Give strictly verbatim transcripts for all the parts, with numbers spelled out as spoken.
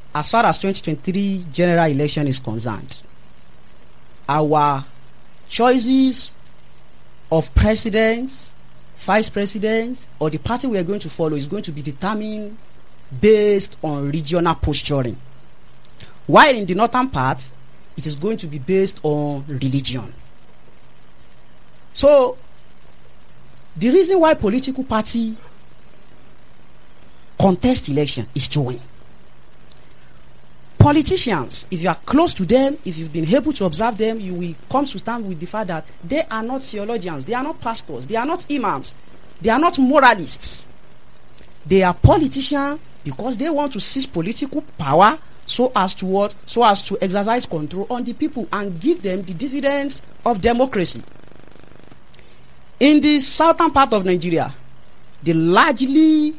as far as twenty twenty-three general election is concerned, our choices of presidents, vice presidents, or the party we are going to follow is going to be determined based on regional posturing. While in the northern part, it is going to be based on religion. So, the reason why political party contest election is to win. Politicians, if you are close to them, if you've been able to observe them, you will come to stand with the fact that they are not theologians, they are not pastors, they are not imams, they are not moralists. They are politicians because they want to seize political power so as to what? So as to exercise control on the people and give them the dividends of democracy. In the southern part of Nigeria, the largely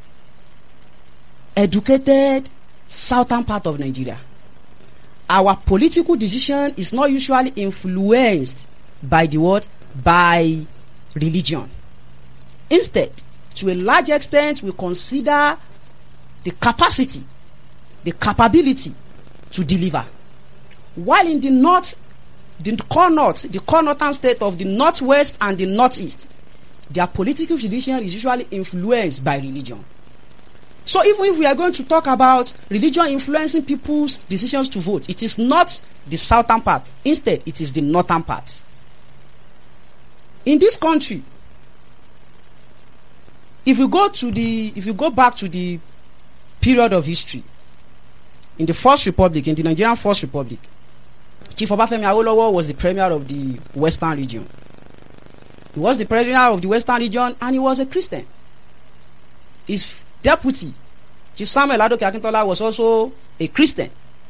educated southern part of Nigeria, our political decision is not usually influenced by the what? By religion. Instead, to a large extent, we consider the capacity, the capability to deliver. While in the north, the core north, the core northern state of the northwest and the northeast, their political decision is usually influenced by religion. So even if we are going to talk about religion influencing people's decisions to vote, it is not the southern part. Instead, it is the northern part. In this country, if you go to the, if you go back to the period of history, in the First Republic, in the Nigerian First Republic, Chief Obafemi Awolowo was the premier of the Western region. He was the premier of the Western region, and he was a Christian. His deputy, Chief Samuel Adoke Akintola, was also a Christian.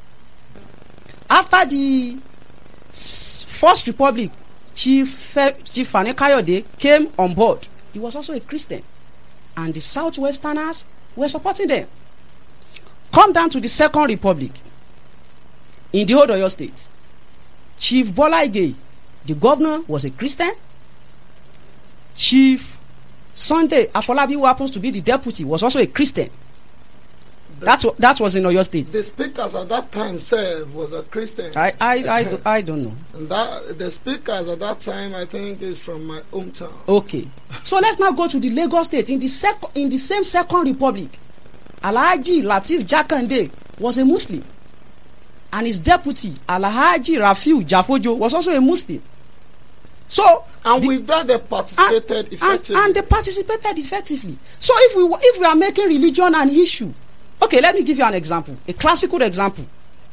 After the First Republic, Chief Fe- Chief Fani Kayode came on board. He was also a Christian, and the Southwesterners were supporting them. Come down to the Second Republic, in the whole Oyo State, Chief Bola Ige, the governor, was a Christian. Chief Sunday Afolabi, who happens to be the deputy, was also a Christian. That that was in Oyo State. The speakers at that time said was a Christian. I I I, do, I don't know. And that the speakers at that time, I think, is from my hometown. Okay, so let's now go to the Lagos State. In the second, in the same Second Republic, Alhaji Lateef Jakande was a Muslim, and his deputy Alhaji Rafiu Jafojo was also a Muslim. So and the, with that they participated and, effectively. And, and they participated effectively. So if we if we are making religion an issue, okay, let me give you an example, a classical example.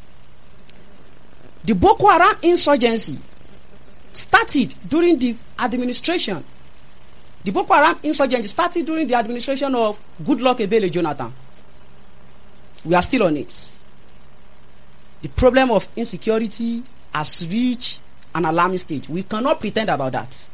The Boko Haram insurgency started during the administration. The Boko Haram insurgency started during the administration of Goodluck Ebele Jonathan. We are still on it. The problem of insecurity has reached an alarming stage. We cannot pretend about that.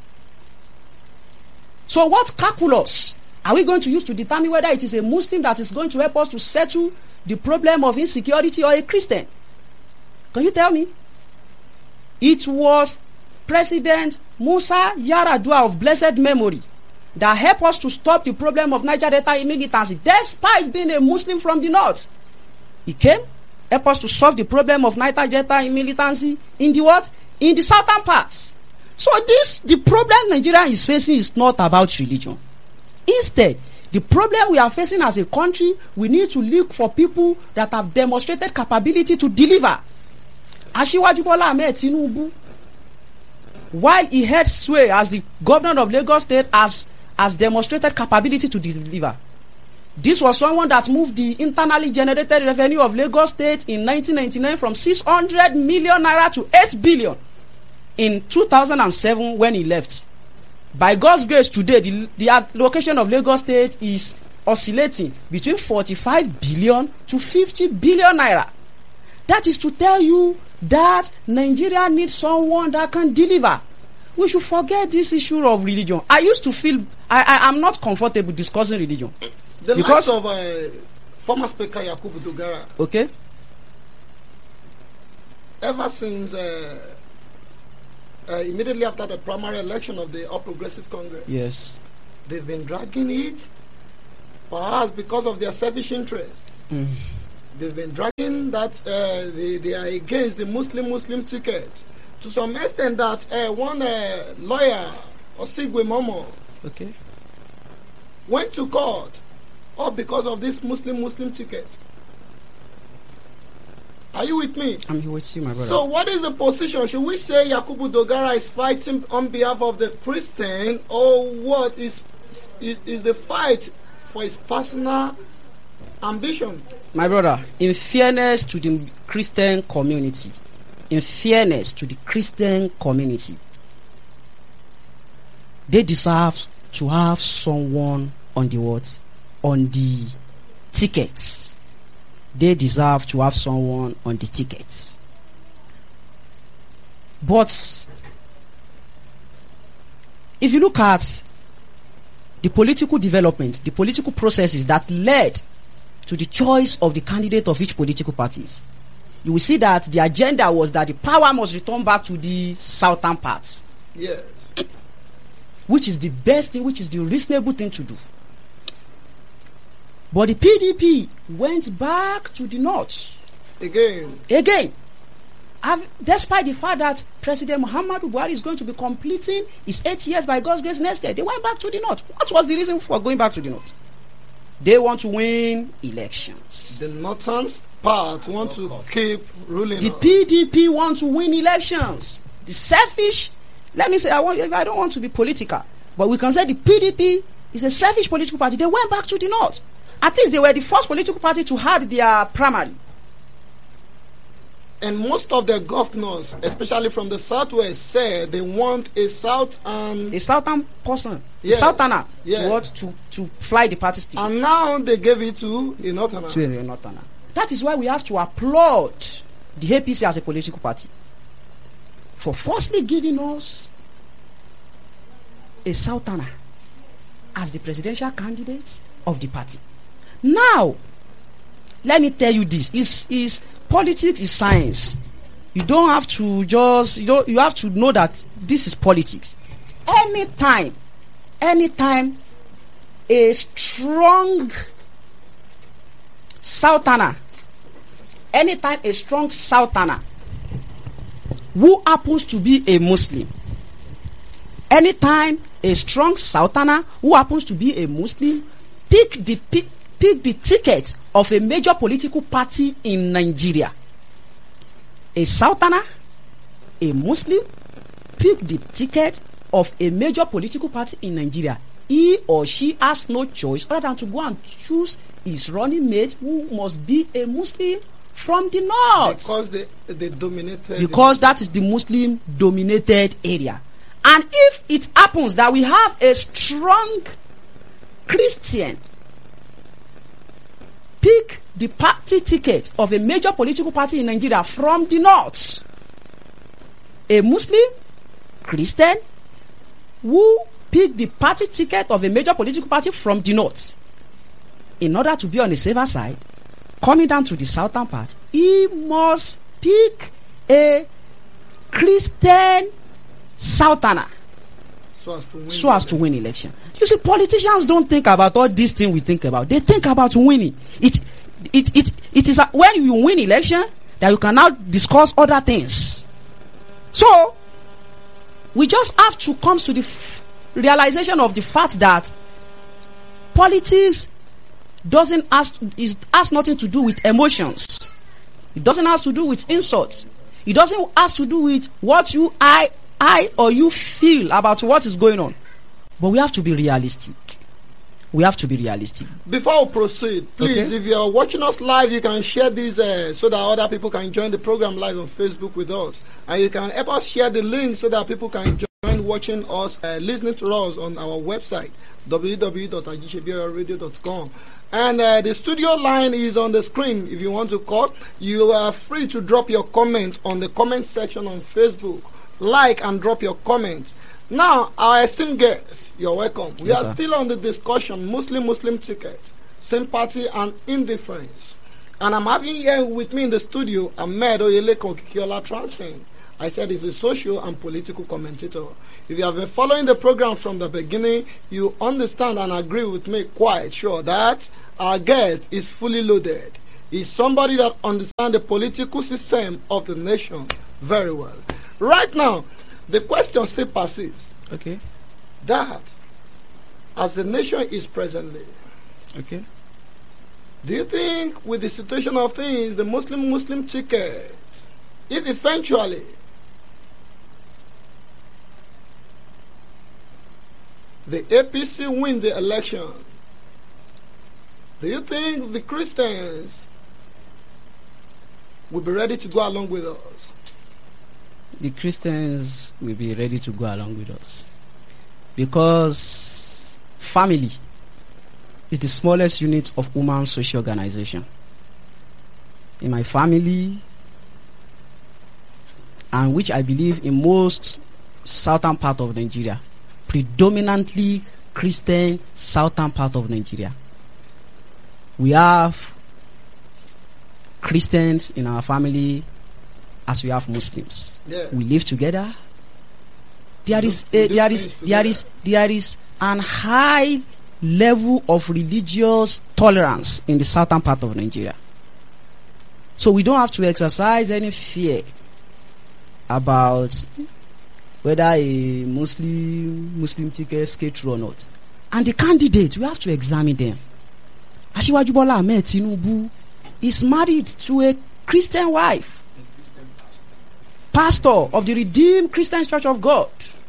So what calculus are we going to use to determine whether it is a Muslim that is going to help us to settle the problem of insecurity or a Christian? Can you tell me? It was President Musa Yar'Adua of blessed memory that helped us to stop the problem of Niger Delta militancy, despite being a Muslim from the north. He came, helped us to solve the problem of Niger Delta militancy in the what? In the southern parts. So this, the problem Nigeria is facing is not about religion. Instead, the problem we are facing as a country, we need to look for people that have demonstrated capability to deliver. Asiwaju Bola Ahmed Tinubu, while he held sway as the governor of Lagos State, has, has demonstrated capability to deliver. This was someone that moved the internally generated revenue of Lagos State in nineteen ninety-nine from six hundred million naira to eight billion in two thousand seven when he left. By God's grace, today the, the allocation of Lagos State is oscillating between forty-five billion to fifty billion naira. That is to tell you that Nigeria needs someone that can deliver. We should forget this issue of religion. I used to feel I, I am not comfortable discussing religion. The because likes of uh, former Speaker Yakubu Dogara. Okay. Ever since uh, uh, immediately after the primary election of the All Progressive Congress, yes, they've been dragging it, perhaps because of their selfish interest. Mm. they've been dragging that uh, they, they are against the Muslim Muslim ticket to some extent that uh, one uh, lawyer, Osigwe Momo, Okay. went to court all because of this Muslim Muslim ticket. Are you with me? I'm here with you, my brother. So what is the position? Should we say Yakubu Dogara is fighting on behalf of the Christian, or what is is, is the fight for his personal ambition? My brother, in fairness to the Christian community, in fairness to the Christian community, they deserve to have someone on the what? On the tickets. They deserve to have someone on the tickets. But if you look at the political development, the political processes that led to the choice of the candidate of each political parties, you will see that the agenda was that the power must return back to the southern parts. Yes. Which is the best thing, which is the reasonable thing to do. But the P D P went back to the north. Again. Again. I've, despite the fact that President Muhammadu Buhari is going to be completing his eight years by God's grace next year, they went back to the north. What was the reason for going back to the north? They want to win elections. The northern part want to keep ruling. The on. P D P want to win elections. The selfish, let me say, I, want, I don't want to be political, but we can say the P D P is a selfish political party. They went back to the north. At least they were the first political party to have their primary. And most of the governors, especially from the southwest, said they want a south and A southern person, Yeah. a southerner, Yeah. to, what, to, to fly the party stick. and now they gave it to a northerner. To a northerner. That is why we have to applaud the A P C as a political party for firstly giving us a southerner as the presidential candidate of the party. Now, let me tell you this: is is politics is science. You don't have to just you don't you have to know that this is politics. Anytime, anytime a strong southerner, anytime a strong southerner who happens to be a Muslim, anytime a strong southerner who happens to be a Muslim pick the pick, pick the ticket of a major political party in Nigeria, a southerner, a Muslim, pick the ticket of a major political party in Nigeria, he or she has no choice other than to go and choose his running mate, who must be a Muslim from the north. Because they, they dominated. Because that is the Muslim dominated area. And if it happens that we have a strong Christian pick the party ticket of a major political party in Nigeria from the north, a Muslim Christian who pick the party ticket of a major political party from the north, in order to be on the safer side, coming down to the southern part, he must pick a Christian southerner so as to win. so as to win election. You see, politicians don't think about all these things we think about. They think about winning. It, it, it, it is a, when you win election that you can now discuss other things. So we just have to come to the f- realization of the fact that politics doesn't has is has nothing to do with emotions. It doesn't have to do with insults. It doesn't have to do with what you I I or you feel about what is going on. But we have to be realistic. We have to be realistic. Before we proceed, please, Okay. if you are watching us live, you can share this uh, so that other people can join the program live on Facebook with us. And you can help us share the link so that people can join watching us, uh, listening to us on our website, w w w dot ajisebioyo radio dot com. And uh, the studio line is on the screen. If you want to call, you are free to drop your comment on the comment section on Facebook. Like and drop your comments. Now, our esteemed guests, you're welcome. We Yes, are sir. still on the discussion, Muslim-Muslim ticket, sympathy and indifference. And I'm having here with me in the studio, Ahmed Oyeleko Kikiola Transcend. I said he's a social and political commentator. If you have been following the program from the beginning, you understand and agree with me quite sure that our guest is fully loaded. is somebody that understands the political system of the nation very well. Right now, the question still persists. Okay. That, as the nation is presently, Okay. do you think with the situation of things, the Muslim-Muslim ticket, if eventually the A P C win the election, do you think the Christians will be ready to go along with us? The Christians will be ready to go along with us, because family is the smallest unit of human social organization. In my family, and which I believe in most southern part of Nigeria, predominantly Christian southern part of Nigeria, we have Christians in our family as we have Muslims. Yeah. We live together. There We is do- we a, do there things is there together. is there is an high level of religious tolerance in the southern part of Nigeria. So we don't have to exercise any fear about whether a Muslim Muslim ticket skate through or not. And the candidates, we have to examine them. Asiwaju Bola Ahmed Tinubu is married to a Christian wife, pastor of the Redeemed Christian Church of God.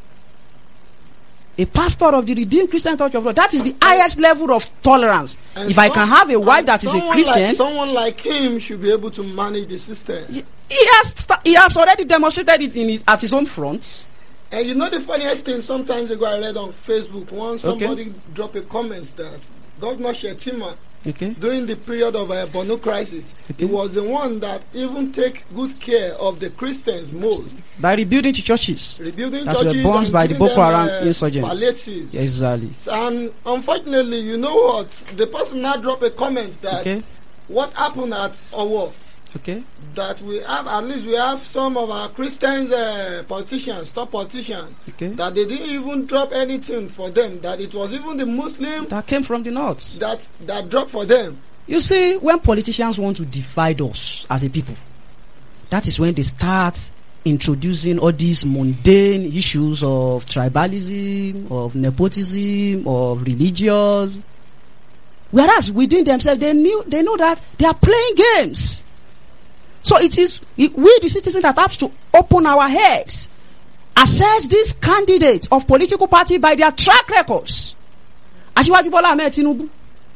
A pastor of the Redeemed Christian Church of God. That is the highest level of tolerance. And If I some- can have a wife and that is a someone Christian, like, someone like him should be able to manage the system. he has sta- he has already demonstrated it in it at his own front. And you know the funniest thing, sometimes ago I read on Facebook, once somebody dropped a comment that Governor Shetima, Okay. during the period of a Borno crisis, he Okay. was the one that even take good care of the Christians most, By rebuilding the churches rebuilding that were churches burned and by the giving Boko them, Haram uh, insurgents. palliatives. Yes, exactly. And unfortunately, you know what? The person now dropped a comment that Okay. what happened at Owo, Okay. that we have, at least we have some of our Christians, uh, politicians, top politicians, Okay. that they didn't even drop anything for them, that it was even the Muslim That came from the north. that, that dropped for them. You see, when politicians want to divide us as a people, that is when they start introducing all these mundane issues of tribalism, of nepotism, of religious. Whereas within themselves, they knew they know that they are playing games. So it is it, we, the citizens, that have to open our heads, assess these candidates of political party by their track records. Asiwaju Bola Ahmed Tinubu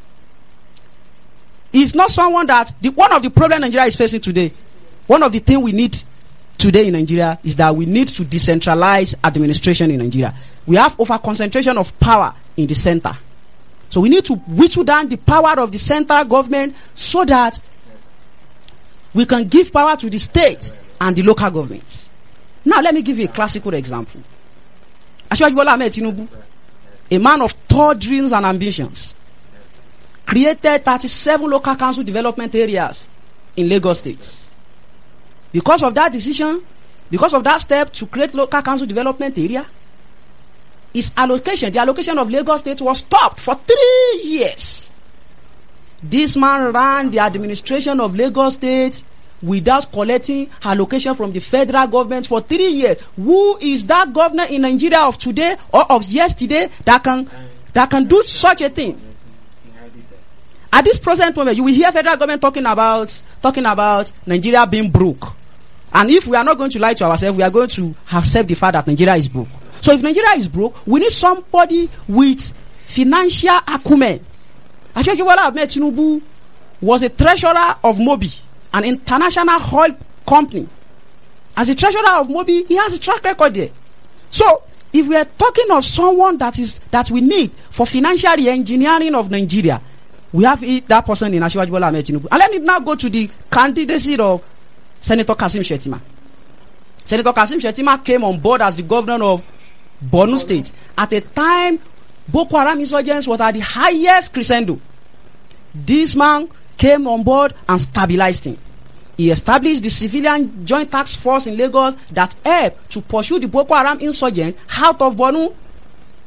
is not someone that the one of the problems Nigeria is facing today. One of the things we need today in Nigeria is that we need to decentralize administration in Nigeria. We have over concentration of power in the center. So we need to whittle down the power of the central government so that we can give power to the state and the local governments. Now let me give you a classical example. Asiwaju Bola Ahmed Tinubu, a man of tall dreams and ambitions, created thirty-seven local council development areas in Lagos State. Because of that decision, because of that step to create local council development area, his allocation, the allocation of Lagos State was stopped for three years. This man ran the administration of Lagos State without collecting allocation from the federal government for three years. Who is that governor in Nigeria of today or of yesterday that can that can do such a thing? At this present moment, you will hear federal government talking about talking about Nigeria being broke. And if we are not going to lie to ourselves, we are going to accept the fact that Nigeria is broke. So if Nigeria is broke, we need somebody with financial acumen. Asiwaju Bola Ahmed Tinubu was a treasurer of Mobi, an international oil company. As a treasurer of Mobi, he has a track record there. So if we are talking of someone that is that we need for financial re-engineering of Nigeria, we have it, that person in Asiwaju Bola Ahmed Tinubu. And let me now go to the candidacy of Senator Kasim Shettima. Senator Kasim Shettima came on board as the governor of Borno State at a time Boko Haram insurgents were at the highest crescendo. This man came on board and stabilized him. He established the civilian joint task force in Lagos that helped to pursue the Boko Haram insurgents out of Borno.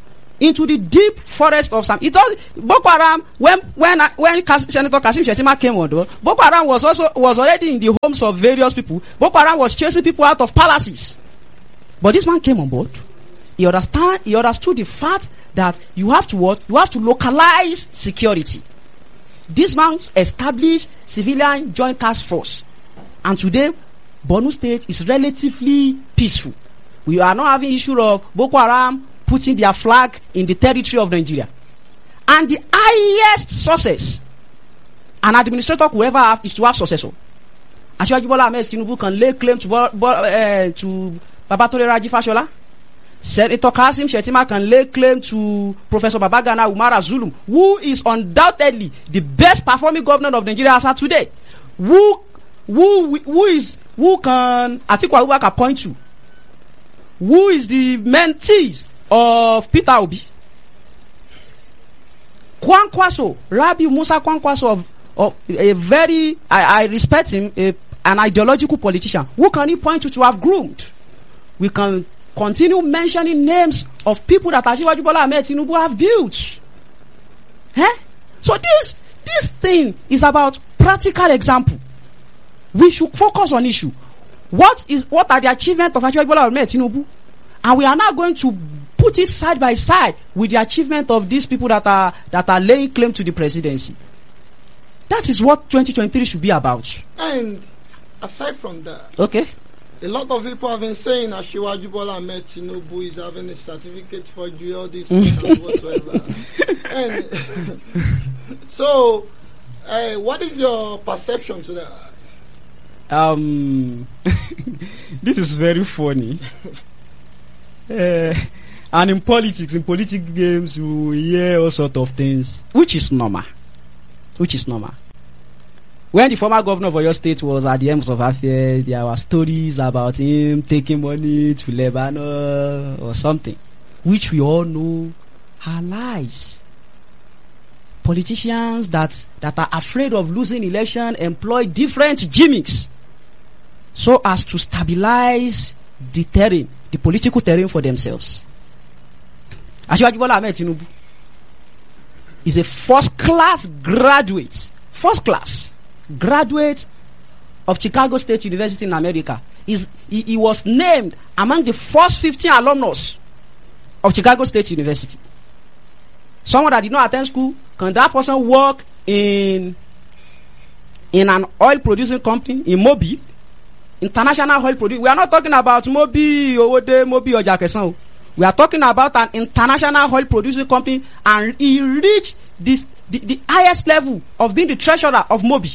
into the deep forest of Sam. It does Boko Haram when when when Kas, Senator Kasim Shettima came on board, Boko Haram was also was already in the homes of various people. Boko Haram was chasing people out of palaces. But this man came on board. He understand he understood the fact that you have to what? You have to localize security. This man established civilian joint task force. And today, Borno State is relatively peaceful. We are not having issue of Boko Haram putting their flag in the territory of Nigeria. And the highest success an administrator could ever have is to have successor. Asiwaju Bola Ahmed Tinubu can lay claim to uh, to Babatole Raji Fashola. Senator Kasim Shettima can lay claim to Professor Babagana Umara Zulum, who is undoubtedly the best performing governor of Nigeria as of today. Who, who, who is who can Atiku Abubakar point to? Who is the mentees of Peter Obi? Kwankwaso, Rabi Musa Kwankwaso of, of a very, I, I respect him, a, an ideological politician. Who can he point to to have groomed? We can continue mentioning names of people that Asiwaju Bola Ahmed Tinubu have built. Eh? So this this thing is about practical example. We should focus on issue. What is what are the achievements of Asiwaju Bola Ahmed Tinubu? And we are now going to put it side by side with the achievement of these people that are that are laying claim to the presidency. That is what twenty twenty-three should be about. And aside from that, okay, a lot of people have been saying Asiwaju Bola Ahmed Tinubu is having a certificate for doing all this and whatsoever. And so, uh, what is your perception to that? Um, this is very funny. Uh, and in politics, in political games, we hear all sorts of things, which is normal. Which is normal. When the former governor of Oyo State was at the end of affairs, there were stories about him taking money to Lebanon or something, which we all know are lies. Politicians that, that are afraid of losing election employ different gimmicks so as to stabilize the terrain, the political terrain for themselves. Asiwaju Bola Ahmed Tinubu is a first-class graduate, first-class graduate of Chicago State University in America. He's, he, he was named among the first fifteen alumnus of Chicago State University. Someone that did not attend school, can that person work in in an oil-producing company in Mobil? International oil producer. We are not talking about Mobi, Owode, Mobi or Jakesan. We are talking about an international oil producing company, and he reached this the, the highest level of being the treasurer of Mobi.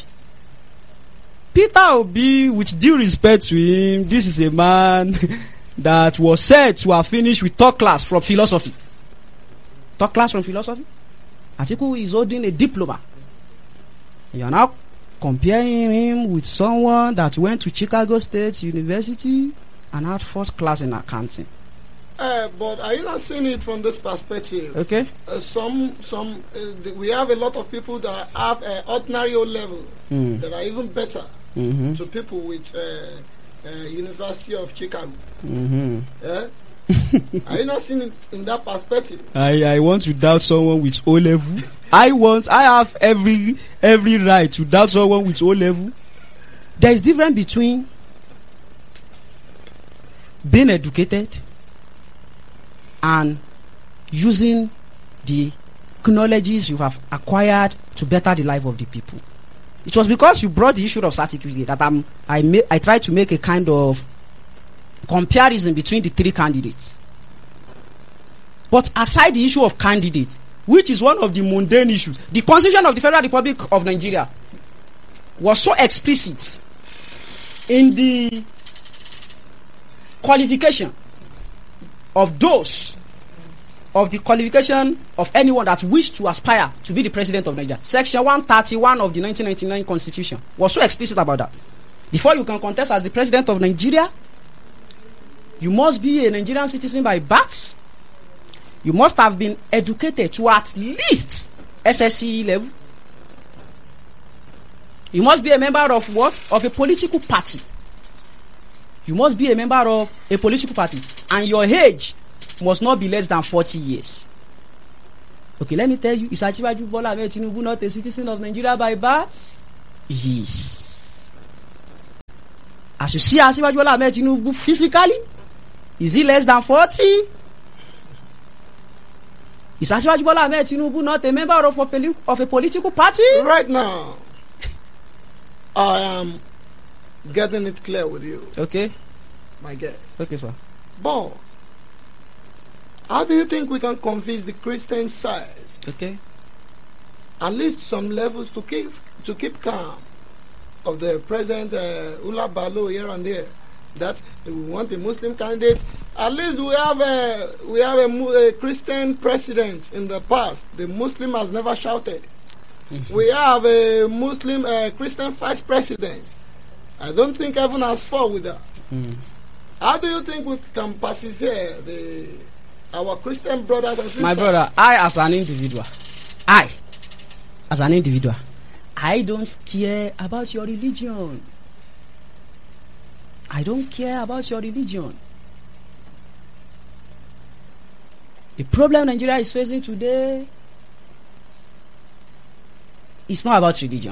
Peter Obi, with due respect to him, this is a man that was said to have finished with third class from philosophy. Third class from philosophy? Atiku is holding a diploma. You are now comparing him with someone that went to Chicago State University and had first class in accounting. Uh, but are you not seeing it from this perspective? Okay. Uh, some, some, uh, we have a lot of people that have uh, ordinary O level mm. that are even better mm-hmm. to people with uh, uh, University of Chicago. Mm-hmm. Yeah? Are you not seeing it in that perspective? I, I want to doubt someone with O level. I want, I have every every right to doubt someone with O level. There is difference between being educated and using the knowledges you have acquired to better the life of the people. It was because you brought the issue of certificate that I'm, I ma- I tried to make a kind of comparison between the three candidates. But aside the issue of candidates, which is one of the mundane issues, the Constitution of the Federal Republic of Nigeria was so explicit in the qualification of those of the qualification of anyone that wished to aspire to be the president of Nigeria. Section one thirty-one of the nineteen ninety-nine Constitution was so explicit about that. Before you can contest as the president of Nigeria, you must be a Nigerian citizen by birth. You must have been educated to at least S S C E level. You must be a member of what? Of a political party. You must be a member of a political party. And your age must not be less than forty years. Okay, let me tell you, is Asiwaju Bola Ahmed Tinubu not a citizen of Nigeria by birth? Yes. As you see Asiwaju Bola Ahmed Tinubu physically, is he less than forty? Is Asiwaju Bola Ahmed Tinubu not a member of a, poli- of a political party? Right now, I am getting it clear with you, Okay. my guest. Okay, sir. But how do you think we can convince the Christian side, Okay. at least some levels, to keep to keep calm of the present uh, Ula Balo here and there, that we want a Muslim candidate? At least we have a we have a, Mu- a Christian president in the past. The Muslim has never shouted. Mm-hmm. We have a Muslim uh, Christian vice president. I don't think heaven has fought with that. Mm. How do you think we can persevere the our Christian brothers and sisters? My brother, I as an individual, I as an individual, I don't care about your religion. I don't care about your religion. The problem Nigeria is facing today is not about religion.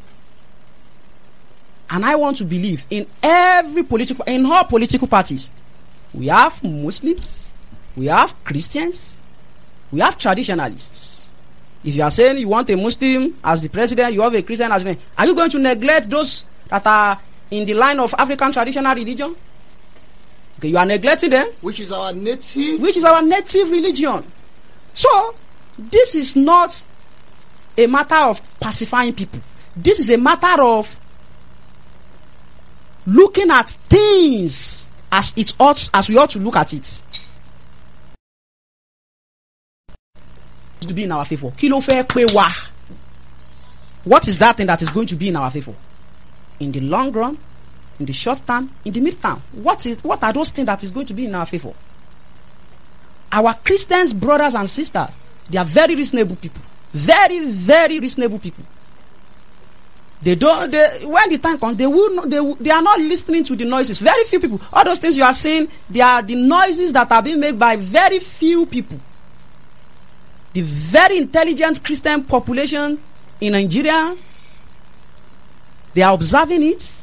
And I want to believe in every political, in all political parties, we have Muslims, we have Christians, we have traditionalists. If you are saying you want a Muslim as the president, you have a Christian as the president, are you going to neglect those that are in the line of African traditional religion? Okay, you are neglecting them, Which is our native. which is our native religion. So, this is not a matter of pacifying people. This is a matter of looking at things as it ought, as we ought to look at it. To be in our favor. Kí ló fẹ́ pé wá? What is that thing that is going to be in our favor? In the long run, in the short term, in the mid term. What is what are those things that is going to be in our favor? Our Christians, brothers and sisters, they are very reasonable people. Very, very reasonable people. They don't. They, when the time comes, they will. Not, they will, they are not listening to the noises. Very few people. All those things you are saying, they are the noises that are being made by very few people. The very intelligent Christian population in Nigeria, they are observing it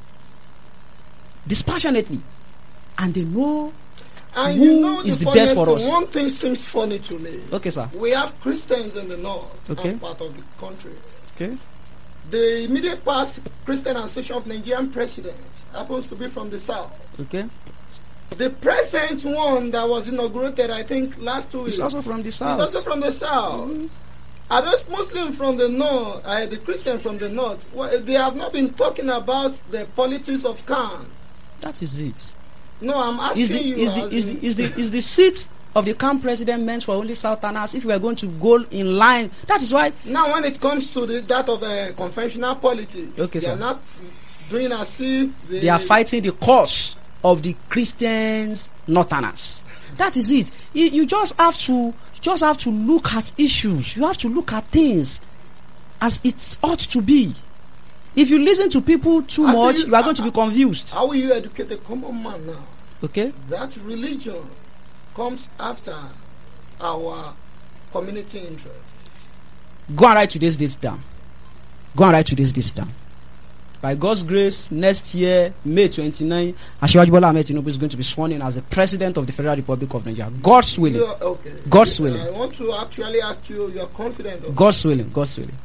dispassionately, and they know And who you know is the the best for funniest us. thing, one thing seems funny to me. Okay, sir. We have Christians in the north Okay. and part of the country. Okay. The immediate past Christian Association of Nigerian president happens to be from the south. Okay. The present one that was inaugurated, I think, last two weeks. It's also from the It's south. also from the south. Mm-hmm. Are those Muslims from the north, uh, the Christians from the north, well, they have not been talking about the politics of Khan. That is it. No, I'm asking Is the you. is the as is in- the, is the is the seat of the camp president meant for only Southerners? If we are going to go in line, that is why. Now, when it comes to the, that of uh, conventional politics, Okay, they sir. are not doing as if they, They are fighting the cause of the Christians Northerners. That is it. You, you just have to you just have to look at issues. You have to look at things as it ought to be. If you listen to people too How do much, you- you are going to be confused. How will you educate the common man now? Okay? That religion comes after our community interest. Go and write today's date down. Go and write today's date down. By God's grace, next year, May twenty-ninth, Asiwaju Bola Ahmed Tinubu is going to be sworn in as the President of the Federal Republic of Nigeria. God's willing. You are- okay. God's You- willing. I want to actually ask you, you are confident of God's willing. God's willing.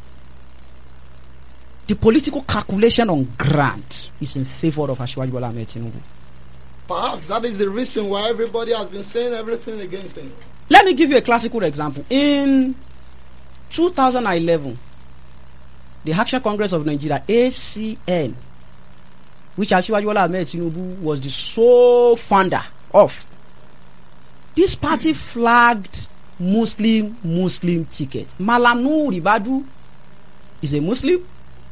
The political calculation on ground is in favor of Asiwaju Bola Ahmed Tinubu. Perhaps that is the reason why everybody has been saying everything against him. Let me give you a classical example. In two thousand eleven, the Action Congress of Nigeria, A C N, which Asiwaju Bola Ahmed Tinubu was the sole founder of, this party flagged Muslim Muslim ticket. Malam Nuhu Ribadu is a Muslim.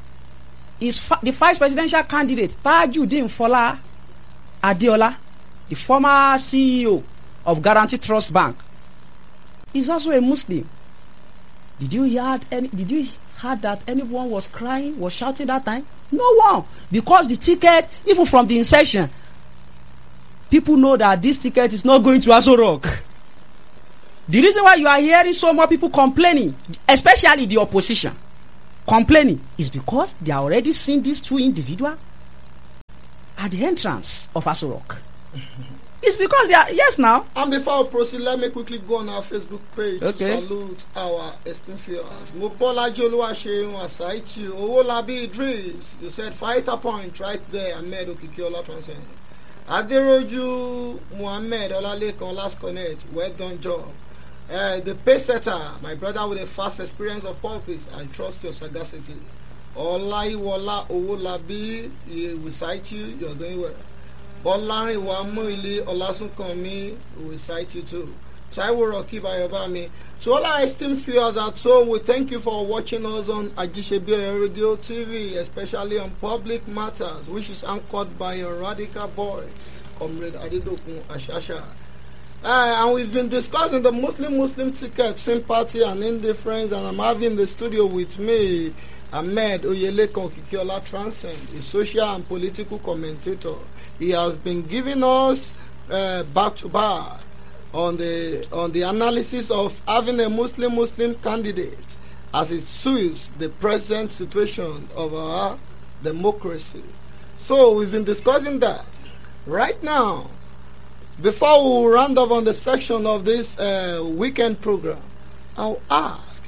Is fa- the vice presidential candidate Tajuddin Fola Adeola, the former C E O of Guaranty Trust Bank, is also a Muslim. Did you hear any? Did you hear that anyone was crying, was shouting that time? No one, because the ticket, even from the inception, people know that this ticket is not going to Aso Rock. The reason why you are hearing so more people complaining, especially the opposition, complaining, is because they are already seeing these two individuals at the entrance of Aso Rock. It's because they are, yes now. And before we proceed, let me quickly go on our Facebook page Okay. to salute our esteemed viewers. Mobola Joluwaseun Asaitu, Owolabi Idris, you said fighter point right there, Ahmed Okikiola Transcend. Aderoju Muhammad Olalekan Last Connect, well done job. Uh, the pace setter, my brother with a fast experience of politics, I trust your sagacity. Olaiwola Owolabi, we cite you, you're doing well. Bọ́lárin wa Múilé Ọlásùnkànmí, we cite you too. Taiwo Rocky Bayobami. To all our esteemed viewers at home, we thank you for watching us on Ajisebi Radio T V, especially on Public Matters, which is anchored by your radical boy, Comrade Adedokun Ashasha. Uh, and we've been discussing the Muslim-Muslim ticket, sympathy and indifference, and I'm having the studio with me, Ahmed Oyelekan Okikiola Transcend, a social and political commentator. He has been giving us uh, back to back on the on the analysis of having a Muslim-Muslim candidate as it suits the present situation of our democracy. So we've been discussing that. Right now, before we round up on the section of this uh, weekend program, I'll ask,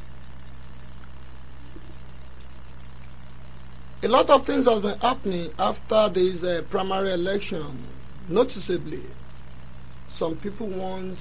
a lot of things have been happening after this uh, primary election. Noticeably, some people want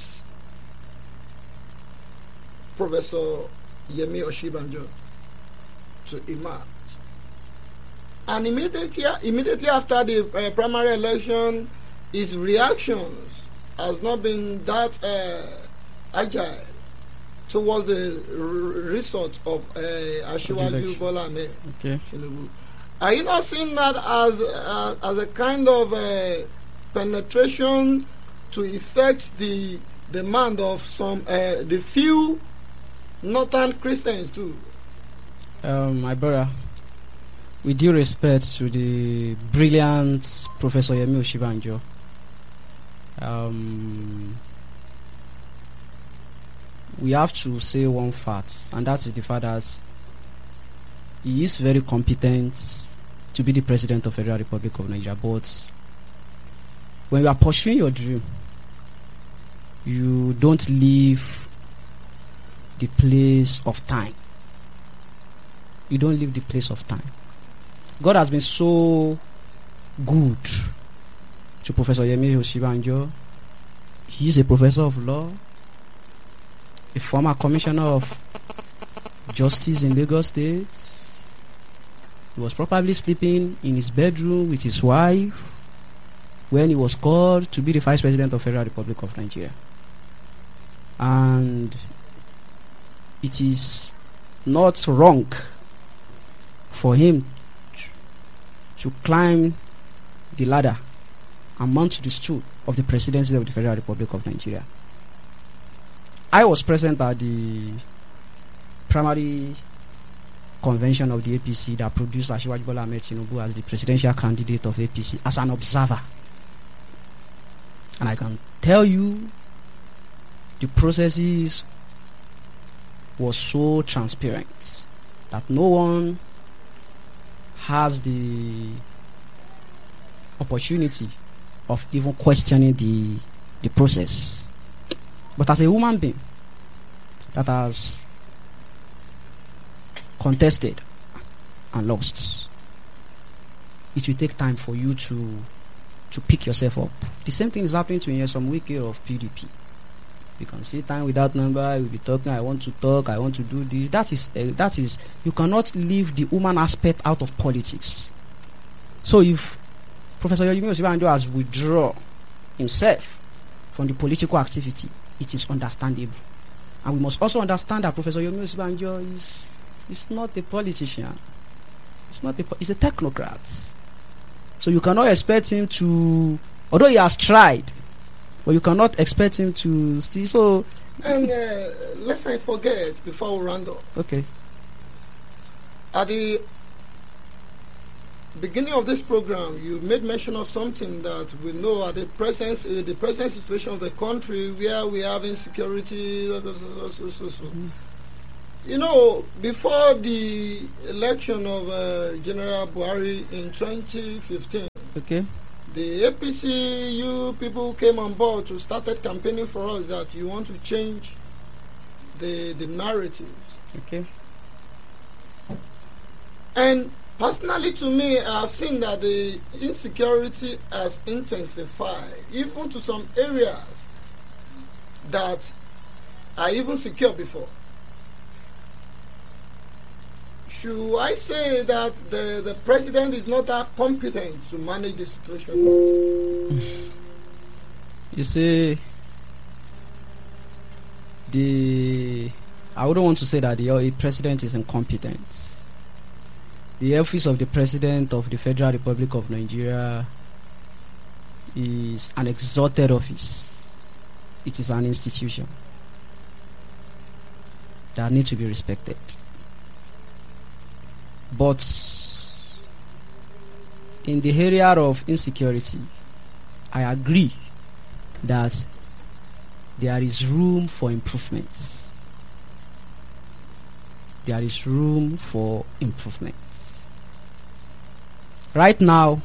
Professor Yemi Osinbajo to emerge. And immediately, immediately after the uh, primary election, his reactions has not been that uh, agile towards the r- result of uh, Asiwaju Bola Ahmed Okay. Tinubu. Are you not seeing that as uh, as a kind of uh, penetration to effect the demand of some uh, the few northern Christians too? Um, my brother, with due respect to the brilliant Professor Yemi Osinbajo, um, we have to say one fact, and that is the fact that he is very competent to be the president of the Federal Republic of Nigeria. But when you are pursuing your dream, you don't leave the place of time. You don't leave the place of time. God has been so good to Professor Yemi Osinbajo. He is a professor of law, a former commissioner of justice in Lagos State. He was probably sleeping in his bedroom with his wife when he was called to be the Vice President of the Federal Republic of Nigeria. And it is not wrong for him to, to climb the ladder and mount the stool of the presidency of the Federal Republic of Nigeria. I was present at the primary convention of the A P C that produced Asiwaju Bola Ahmed Tinubu as the presidential candidate of A P C as an observer. And I can tell you the processes was so transparent that no one has the opportunity of even questioning the the process. But as a human being that has contested and lost, it will take time for you to to pick yourself up. The same thing is happening to Nyesom Wike of P D P. You can see time without number. You'll be talking. I want to talk. I want to do this. That is uh, that is. You cannot leave the human aspect out of politics. So if Professor Yemi Osinbajo has withdrawn himself from the political activity, it is understandable, and we must also understand that Professor Yemi Osinbajo is is not a politician. It's not a. He's a technocrat. So you cannot expect him to, although he has tried. But you cannot expect him to still. So, and uh, let's not forget before we round up. Okay. At the beginning of this program, you made mention of something that we know at the present, uh, the present situation of the country where we have insecurity. So, so, so, so, so. Mm. You know, before the election of uh, General Buhari in twenty fifteen, okay, the A P C, you people came on board to started campaigning for us that you want to change the the narrative. Okay. And personally, to me, I've seen that the insecurity has intensified, even to some areas that are even secure before. Should I say that the, the president is not that competent to manage the situation? You see, the I wouldn't want to say that the president is incompetent. The office of the President of the Federal Republic of Nigeria is an exalted office. It is an institution that needs to be respected. But in the area of insecurity, I agree that there is room for improvements. There is room for improvement. Right now,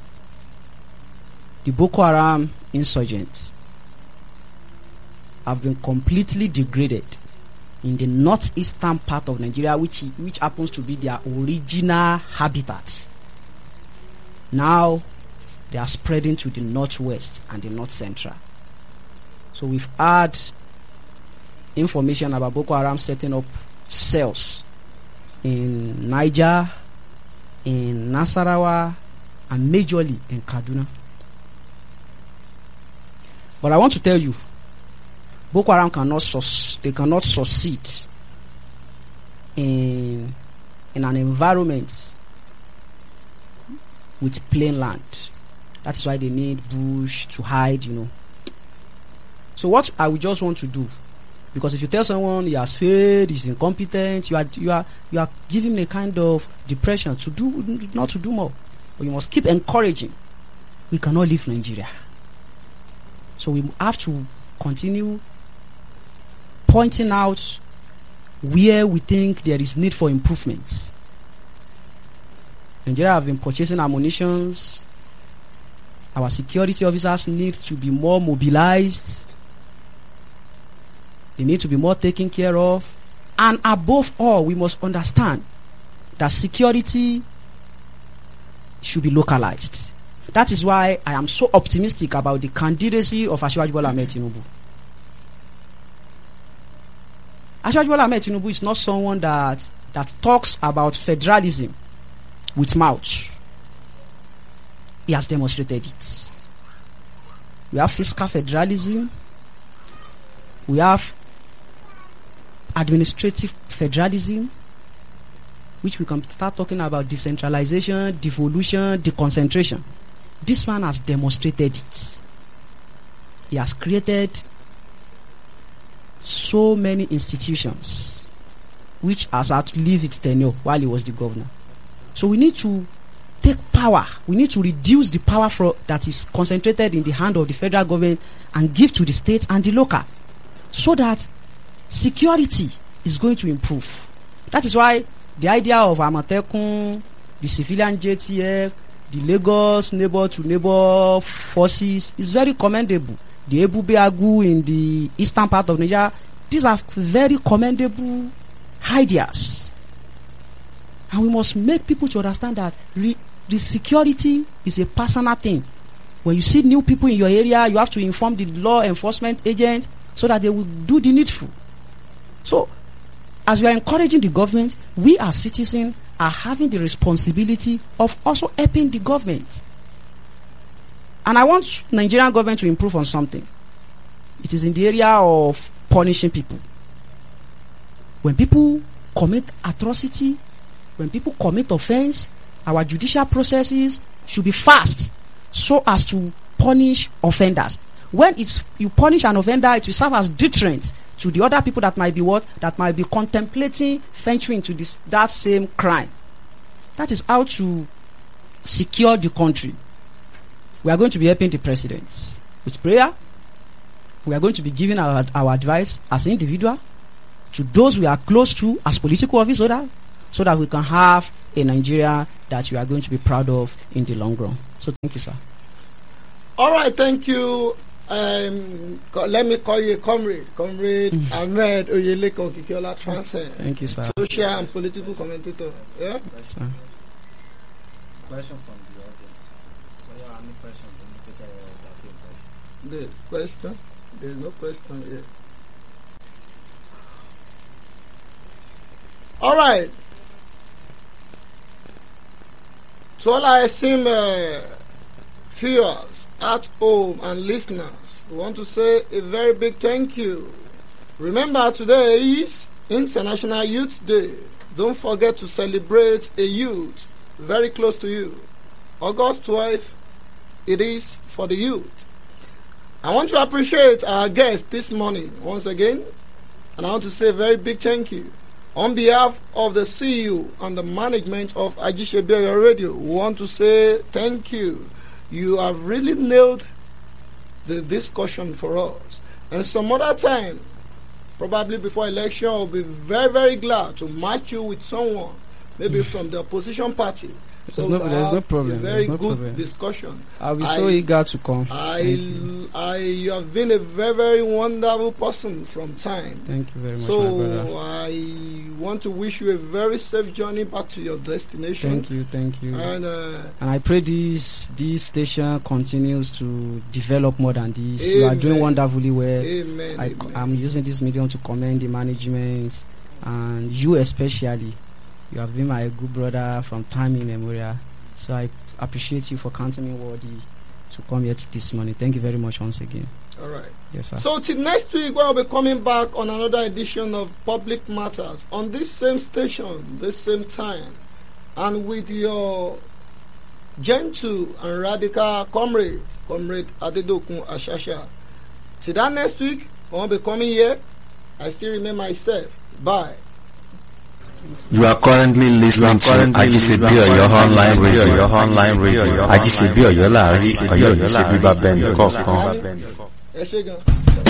the Boko Haram insurgents have been completely degraded in the northeastern part of Nigeria, which which happens to be their original habitat. Now, they are spreading to the northwest and the north central. So we've had information about Boko Haram setting up cells in Niger, in Nasarawa, and majorly in Kaduna. But I want to tell you, Boko Haram cannot sus- they cannot succeed in in an environment with plain land. That's why they need bush to hide, you know. So what I would just want to do, because if you tell someone he has failed, he's incompetent, you are you are you are giving him a kind of depression to do not to do more. But you must keep encouraging. We cannot leave Nigeria. So we have to continue pointing out where we think there is need for improvements. Nigeria have been purchasing ammunitions. Our security officers need to be more mobilized. They need to be more taken care of. And above all, we must understand that security should be localized. That is why I am so optimistic about the candidacy of Asiwaju Bola Ahmed Tinubu. Asiwaju Bola Ahmed Tinubu is not someone that that talks about federalism with mouth. He has demonstrated it. We have fiscal federalism. We have administrative federalism, which we can start talking about decentralization, devolution, deconcentration. This man has demonstrated it. He has created so many institutions which has had to leave its tenure while he was the governor. So we need to take power. We need to reduce the power for, that is concentrated in the hand of the federal government and give to the state and the local, so that security is going to improve. That is why the idea of Amatekun, the civilian J T F, the Lagos neighbor to neighbor forces is very commendable. The Ebube Agu in the eastern part of Nigeria, these are very commendable ideas. And we must make people to understand that re- the security is a personal thing. When you see new people in your area, you have to inform the law enforcement agent so that they will do the needful. So, as we are encouraging the government, we as citizens are having the responsibility of also helping the government. And I want Nigerian government to improve on something. It is in the area of punishing people. When people commit atrocity, when people commit offense, our judicial processes should be fast so as to punish offenders. When it's you punish an offender, it will serve as deterrent to the other people that might be what? That might be contemplating venturing into this that same crime. That is how to secure the country. We are going to be helping the president with prayer. We are going to be giving our, our advice as an individual to those we are close to as political officers, so that we can have a Nigeria that we are going to be proud of in the long run. So thank you, sir. All right, thank you. Um, co- let me call you a comrade, Comrade mm. Ahmed Oyeleko Kikiola Transcend. Thank you, sir. Social and political commentator. Yeah? Yes, sir. Question from the audience. Do you have any questions? The question? There is no question yet. All right. To all our esteemed uh, viewers at home and listeners, we want to say a very big thank you. Remember, today is International Youth Day. Don't forget to celebrate a youth very close to you. August twelfth, it is for the youth. I want to appreciate our guest this morning once again, and I want to say a very big thank you. On behalf of the C E O and the management of Ajisebi Oyo Radio, we want to say thank you. You have really nailed the discussion for us. And some other time, probably before election, I'll be very, very glad to match you with someone, maybe from the opposition party. There's So no, we there's have no problem. A very There's no good problem. discussion. I'll be I- so eager to come. I, Thank you. I, you have been a very, very wonderful person from time. Thank you very much, my So brother. I want to wish you a very safe journey back to your destination. Thank you, thank you. And uh, And I pray this this station continues to develop more than this. You are doing Amen. wonderfully well. amen. I, amen. I'm using this medium to commend the management and you especially. You have been my good brother from time immemorial. So I appreciate you for counting me worthy to come here to this morning. Thank you very much once again. All right. Yes, sir. So till next week, we'll be coming back on another edition of Public Matters on this same station, this same time, and with your gentle and radical comrade, Comrade Adedokun Ashasha. Till that next week, I'll be coming here. I still remain myself. Bye. You are currently listening to Ajisebi Oyo online radio. Online radio. Ajisebi Oyo láàrin Ọ̀yọ́ ní ṣe bíbá bẹ́ẹ̀ ní kọ̀ọ̀kan. Ẹ ṣé gan.